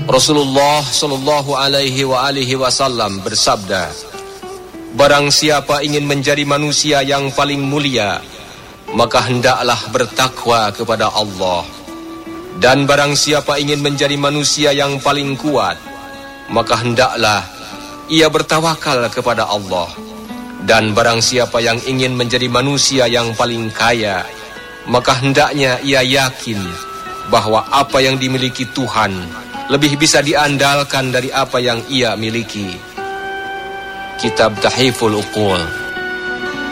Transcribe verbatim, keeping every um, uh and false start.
Rasulullah sallallahu alaihi wa alihi wasallam bersabda, barang siapa ingin menjadi manusia yang paling mulia, maka hendaklah bertakwa kepada Allah. Dan barang siapa ingin menjadi manusia yang paling kuat, maka hendaklah ia bertawakal kepada Allah. Dan barang siapa yang ingin menjadi manusia yang paling kaya, maka hendaknya ia yakin bahwa apa yang dimiliki Tuhan lebih bisa diandalkan dari apa yang ia miliki. Kitab Tahiful Uqul.